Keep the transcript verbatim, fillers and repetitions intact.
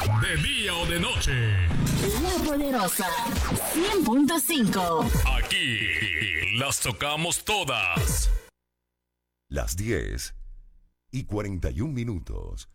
de día o de noche. La Poderosa cien punto cinco. Aquí las tocamos todas. Las diez y cuarenta y un minutos.